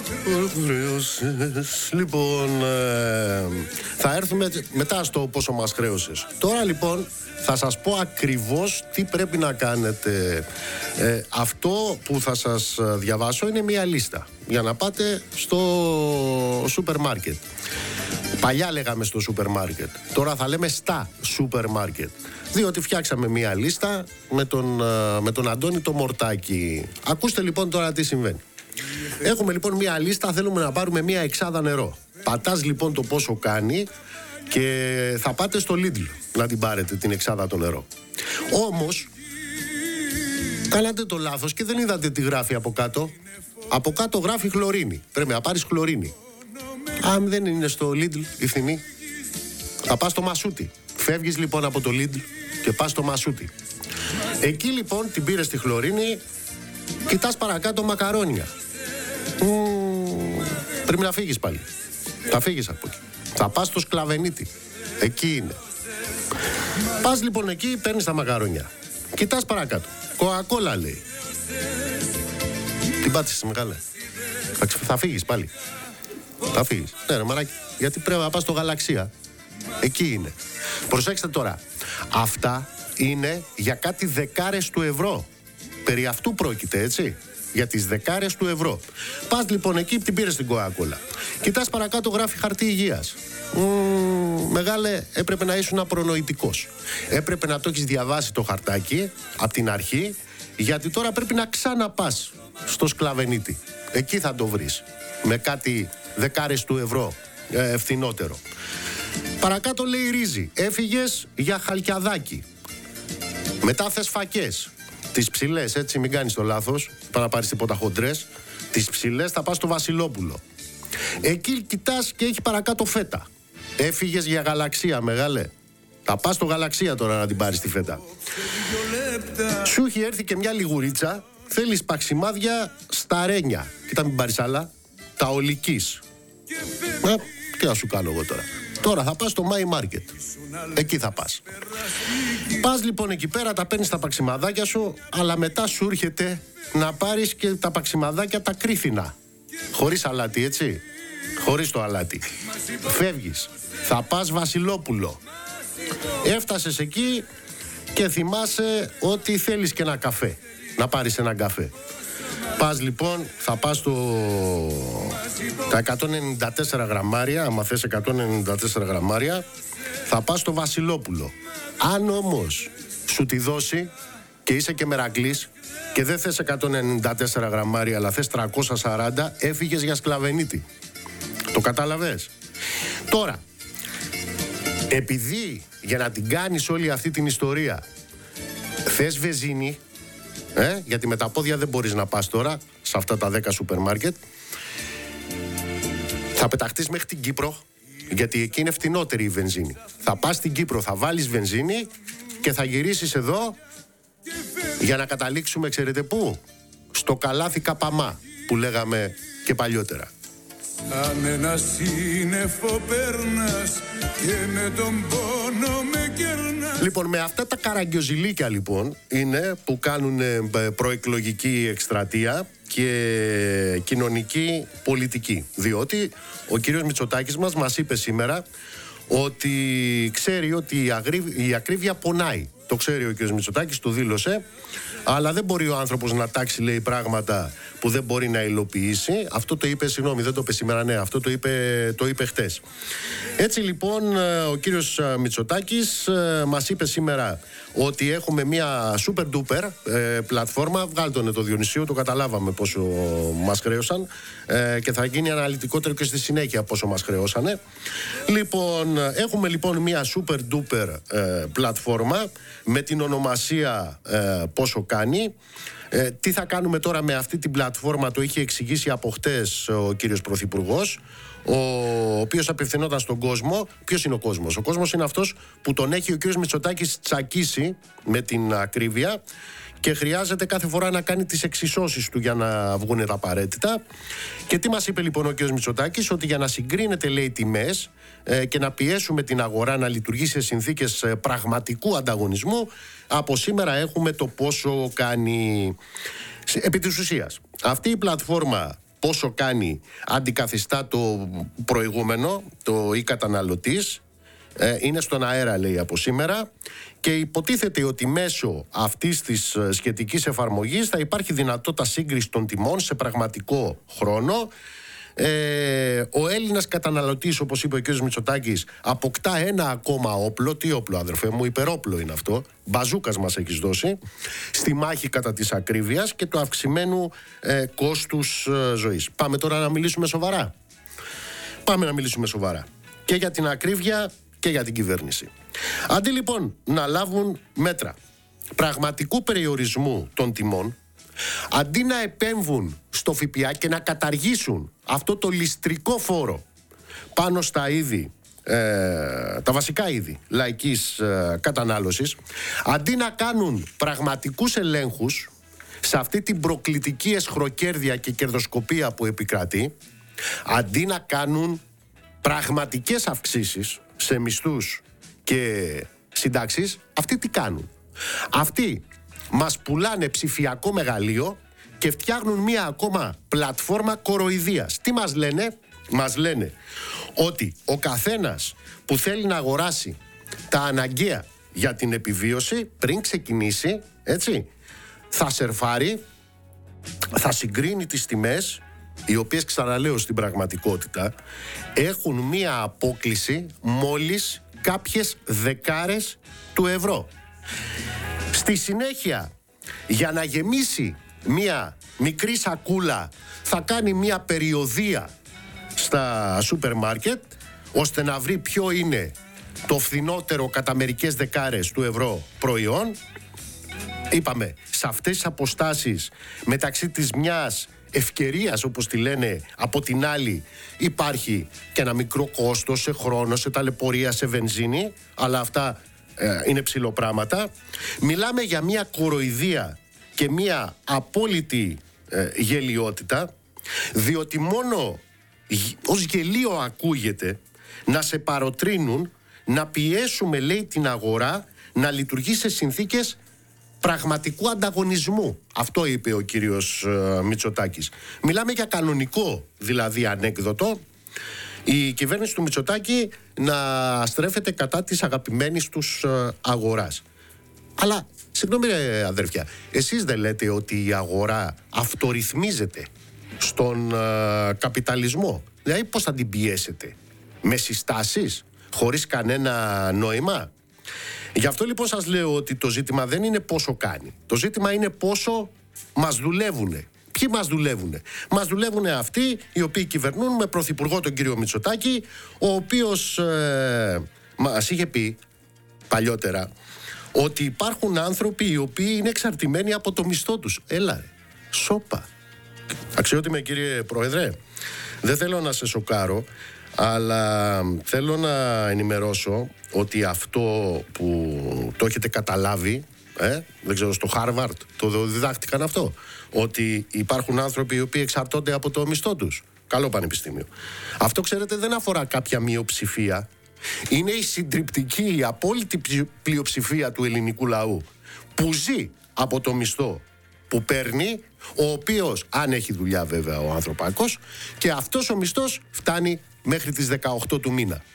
Λοιπόν, θα έρθουμε μετά στο πόσο μας χρέωσες. Τώρα λοιπόν θα σας πω ακριβώς τι πρέπει να κάνετε. Αυτό που θα σας διαβάσω είναι μια λίστα για να πάτε στο σούπερ μάρκετ. Παλιά λέγαμε στο σούπερ μάρκετ, τώρα θα λέμε στα σούπερ μάρκετ. Διότι φτιάξαμε μια λίστα με τον Αντώνη το Μορτάκη. Ακούστε λοιπόν τώρα τι συμβαίνει. Έχουμε λοιπόν μια λίστα, θέλουμε να πάρουμε μια εξάδα νερό. Πατάς λοιπόν το πόσο κάνει και θα πάτε στο Lidl να την πάρετε την εξάδα το νερό. Όμως κάνατε το λάθος και δεν είδατε τι γράφει από κάτω. Από κάτω γράφει χλωρίνη. Πρέπει να πάρεις χλωρίνη. Αν δεν είναι στο Lidl η φθηνή, θα πας στο Μασούτι. Φεύγεις λοιπόν από το Lidl και πας στο Μασούτι. Εκεί λοιπόν την πήρες τη χλωρίνη, κοιτάς παρακάτω μακαρόνια. Πρέπει να φύγεις πάλι. Θα φύγεις από εκεί. Θα πας στο Σκλαβενίτη. Εκεί είναι. Πας λοιπόν εκεί, παίρνεις τα μακαρόνια. Κοιτάς παρακάτω. Κοακόλα λέει. Την πάτησες μεγάλε. Θα φύγεις πάλι. Θα φύγεις. Ναι ρε μαράκι. Γιατί πρέπει να πας στο Γαλαξία. Εκεί είναι. Προσέξτε τώρα. Αυτά είναι για κάτι δεκάρες του ευρώ. Περί αυτού πρόκειται, έτσι. Για τις δεκάρες του ευρώ. Πας λοιπόν εκεί, την πήρες την Coca-Cola. Κοιτάς παρακάτω, γράφει χαρτί υγείας. Μεγάλε, έπρεπε να ήσουν προνοητικός. Έπρεπε να το έχεις διαβάσει το χαρτάκι από την αρχή, γιατί τώρα πρέπει να ξαναπάς στο Σκλαβενίτη. Εκεί θα το βρεις. Με κάτι δεκάρες του ευρώ φθηνότερο. Παρακάτω λέει ρύζι. Έφυγες για Χαλκιαδάκι. Μετά θες φακές. Τις ψηλές, έτσι, μην κάνεις το λάθος. Πά να πάρεις τίποτα χοντρές. Τις ψηλές θα πας στο Βασιλόπουλο. Εκεί κοιτάς και έχει παρακάτω φέτα. Έφυγες για Γαλαξία, μεγάλε. Θα πας στο Γαλαξία τώρα να την πάρεις τη φέτα. Σου έχει έρθει και μια λιγουρίτσα. Θέλεις παξιμάδια στα Ρένια. Κοίτα, μην πάρεις άλλα. Τα Ολικής. Τι να σου κάνω εγώ τώρα. Τώρα θα πας στο My Market. Εκεί θα πας. Πας λοιπόν εκεί πέρα, τα παίρνεις τα παξιμαδάκια σου, αλλά μετά σου έρχεται να πάρεις και τα παξιμαδάκια τα κρίθινα. Χωρίς αλάτι, έτσι. Χωρίς το αλάτι. Φεύγεις. Θα πας Βασιλόπουλο. Έφτασες εκεί και θυμάσαι ότι θέλεις και ένα καφέ. Να πάρεις έναν καφέ. Πας λοιπόν, θα πας τα 194 γραμμάρια, άμα θες 194 γραμμάρια, θα πας στο Βασιλόπουλο. Αν όμως σου τη δώσει και είσαι και μερακλής και δεν θες 194 γραμμάρια αλλά θες 340, έφυγες για Σκλαβενίτη. Το κατάλαβες? Τώρα, επειδή για να την κάνεις όλη αυτή την ιστορία θες βενζίνη, γιατί με τα πόδια δεν μπορείς να πας τώρα σε αυτά τα 10 σούπερ μάρκετ, θα πεταχτείς μέχρι την Κύπρο, γιατί εκεί είναι φτηνότερη η βενζίνη. Θα πας στην Κύπρο, θα βάλεις βενζίνη και θα γυρίσεις εδώ για να καταλήξουμε, ξέρετε πού? Στο καλάθι Καπαμά που λέγαμε και παλιότερα. Αν ένα σύννεφο περνάς και με τον πόνο με κερνάς. Λοιπόν, με αυτά τα καραγκιοζηλίκια λοιπόν είναι που κάνουν προεκλογική εκστρατεία και κοινωνική πολιτική. Διότι ο κύριος Μητσοτάκης μας είπε σήμερα ότι ξέρει ότι η ακρίβεια πονάει. Το ξέρει ο κύριος Μητσοτάκης, το δήλωσε. Αλλά δεν μπορεί ο άνθρωπος να τάξει, λέει, πράγματα που δεν μπορεί να υλοποιήσει. Αυτό το είπε, συγγνώμη, δεν το είπε σήμερα, ναι, αυτό το είπε χτες. Έτσι λοιπόν ο κύριος Μητσοτάκης μας είπε σήμερα ότι έχουμε μια super duper πλατφόρμα. Βγάλτε το Διονυσίου, το καταλάβαμε πόσο μας χρέωσαν και θα γίνει αναλυτικότερο και στη συνέχεια πόσο μας χρεώσανε. Λοιπόν, έχουμε λοιπόν μια super duper πλατφόρμα με την ονομασία πόσο κάνει. Τι θα κάνουμε τώρα με αυτή την πλατφόρμα, το είχε εξηγήσει από χτες ο κύριος Πρωθυπουργός, ο οποίος απευθυνόταν στον κόσμο. Ποιος είναι ο κόσμος? Ο κόσμος είναι αυτός που τον έχει ο κύριος Μητσοτάκης τσακίσει με την ακρίβεια και χρειάζεται κάθε φορά να κάνει τις εξισώσεις του για να βγουν τα απαραίτητα. Και τι μας είπε λοιπόν ο κ. Μητσοτάκης? Ότι για να συγκρίνεται, λέει, τιμές και να πιέσουμε την αγορά να λειτουργεί σε συνθήκες πραγματικού ανταγωνισμού, από σήμερα έχουμε το πόσο κάνει. Επί της ουσίας, αυτή η πλατφόρμα πόσο κάνει αντικαθιστά το προηγούμενο, το «ή καταναλωτής». Είναι στον αέρα, λέει, από σήμερα, και υποτίθεται ότι μέσω αυτής της σχετικής εφαρμογής θα υπάρχει δυνατότητα σύγκριση των τιμών σε πραγματικό χρόνο. Ο Έλληνας καταναλωτής, όπως είπε ο κ. Μητσοτάκης, αποκτά ένα ακόμα όπλο. Τι όπλο, αδερφέ μου? Υπερόπλο είναι αυτό. Μπαζούκας μας έχεις δώσει στη μάχη κατά της ακρίβειας και του αυξημένου κόστους ζωής. Πάμε τώρα να μιλήσουμε σοβαρά. Πάμε να μιλήσουμε σοβαρά και για την ακρίβεια και για την κυβέρνηση. Αντί λοιπόν να λάβουν μέτρα πραγματικού περιορισμού των τιμών, αντί να επέμβουν στο ΦΠΑ και να καταργήσουν αυτό το ληστρικό φόρο πάνω στα είδη, τα βασικά είδη λαϊκής κατανάλωσης, αντί να κάνουν πραγματικούς ελέγχους σε αυτή την προκλητική εσχροκέρδεια και κερδοσκοπία που επικρατεί, αντί να κάνουν πραγματικές αυξήσεις σε μισθούς και συντάξεις, αυτοί τι κάνουν? Αυτοί μας πουλάνε ψηφιακό μεγαλείο και φτιάχνουν μία ακόμα πλατφόρμα κοροϊδίας. Τι μας λένε? Μας λένε ότι ο καθένας που θέλει να αγοράσει τα αναγκαία για την επιβίωση, πριν ξεκινήσει, έτσι, θα σερφάρει, θα συγκρίνει τις τιμές, οι οποίες, ξαναλέω, στην πραγματικότητα έχουν μία απόκλιση μόλις κάποιες δεκάρες του ευρώ. Στη συνέχεια, για να γεμίσει μία μικρή σακούλα, θα κάνει μία περιοδεία στα σούπερ μάρκετ, ώστε να βρει ποιο είναι το φθηνότερο κατά μερικές δεκάρες του ευρώ προϊόν. Είπαμε, σε αυτές τις αποστάσεις μεταξύ της μιας ευκαιρίας, όπως τη λένε, από την άλλη υπάρχει και ένα μικρό κόστος σε χρόνο, σε ταλαιπωρία, σε βενζίνη, αλλά αυτά είναι ψηλοπράγματα. Μιλάμε για μια κοροϊδία και μια απόλυτη γελιότητα, διότι μόνο ως γελίο ακούγεται να σε παροτρύνουν να πιέσουμε, λέει, την αγορά να λειτουργεί σε συνθήκες πραγματικού ανταγωνισμού. Αυτό είπε ο κύριος Μητσοτάκης. Μιλάμε για κανονικό, δηλαδή, ανέκδοτο, η κυβέρνηση του Μητσοτάκη να στρέφεται κατά της αγαπημένης τους αγοράς. Αλλά, συγγνώμη αδέρφια, εσείς δεν λέτε ότι η αγορά αυτορυθμίζεται στον καπιταλισμό? Δηλαδή πώς θα την πιέσετε? Με συστάσεις, χωρίς κανένα νόημα? Γι' αυτό λοιπόν σας λέω ότι το ζήτημα δεν είναι πόσο κάνει. Το ζήτημα είναι πόσο μας δουλεύουνε. Ποιοι μας δουλεύουνε? Μας δουλεύουνε αυτοί οι οποίοι κυβερνούν με πρωθυπουργό τον κύριο Μητσοτάκη, ο οποίος μας είχε πει παλιότερα ότι υπάρχουν άνθρωποι οι οποίοι είναι εξαρτημένοι από το μισθό τους. Έλα, σόπα. Αξιότιμε κύριε Πρόεδρε, δεν θέλω να σε σοκάρω, αλλά θέλω να ενημερώσω ότι αυτό που το έχετε καταλάβει, δεν ξέρω, στο Χάρβαρτ το διδάχτηκαν αυτό, ότι υπάρχουν άνθρωποι οι οποίοι εξαρτώνται από το μισθό τους. Καλό πανεπιστήμιο. Αυτό, ξέρετε, δεν αφορά κάποια μειοψηφία. Είναι η συντριπτική, η απόλυτη πλειοψηφία του ελληνικού λαού που ζει από το μισθό που παίρνει, ο οποίος, αν έχει δουλειά βέβαια ο ανθρωπάκος, και αυτός ο μισθός φτάνει μέχρι τις 18 του μήνα.